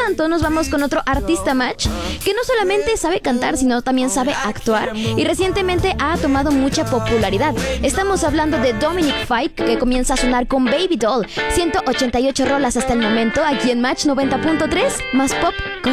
tanto, nos vamos con otro artista match que no solamente sabe cantar, sino también sabe actuar y recientemente ha tomado mucha popularidad. Estamos hablando de Dominic Fike, que comienza a sonar con Baby Doll. 188 rolas hasta el momento aquí en Match 90.3, más pop con